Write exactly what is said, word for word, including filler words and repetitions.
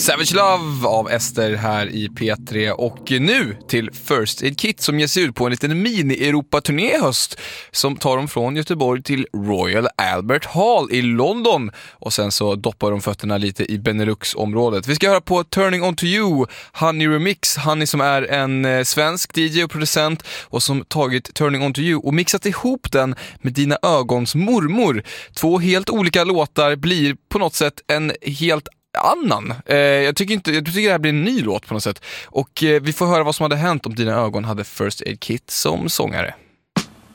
Savage Love av Ester här i P tre. Och nu till First Aid Kit som ger sig ut på en liten mini-Europa-turné i höst som tar dem från Göteborg till Royal Albert Hall i London. Och sen så doppar de fötterna lite i Benelux-området. Vi ska höra på Turning On To You, Honey Remix. Honey som är en eh, svensk D J och producent och som tagit Turning On To You och mixat ihop den med Dina ögons mormor. Två helt olika låtar blir på något sätt en helt annan. Eh, jag tycker inte jag tycker det här blir en ny låt på något sätt. Och eh, vi får höra vad som hade hänt om Dina ögon hade First Aid Kit som sångare.